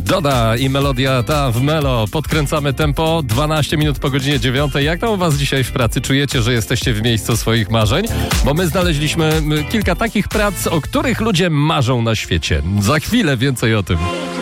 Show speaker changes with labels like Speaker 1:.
Speaker 1: Doda i melodia ta w melo. Podkręcamy tempo, 12 minut po godzinie 9. Jak tam u was dzisiaj w pracy? Czujecie, że jesteście w miejscu swoich marzeń? Bo my znaleźliśmy kilka takich prac, o których ludzie marzą na świecie. Za chwilę więcej o tym.